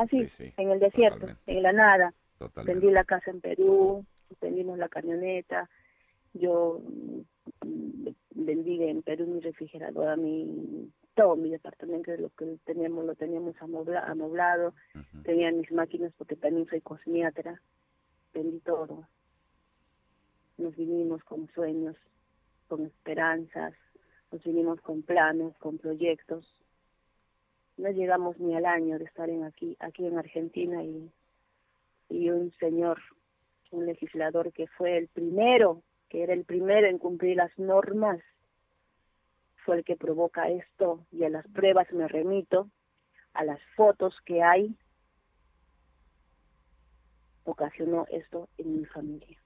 así, sí, sí, en el desierto, totalmente, en la nada. Vendí totalmente. la casa en Perú, vendimos la camioneta, yo vendí en Perú mi refrigeradora, todo mi departamento, de lo que teníamos, lo teníamos amoblado, Ujú. tenía mis máquinas porque también soy cosmiatra, vendí todo. Nos vinimos con sueños, con esperanzas, nos vinimos con planes, con proyectos. No llegamos ni al año de estar aquí en Argentina y un señor, un legislador que fue el primero, que era el primero en cumplir las normas, fue el que provoca esto, y a las pruebas me remito, a las fotos que hay, ocasionó esto en mi familia.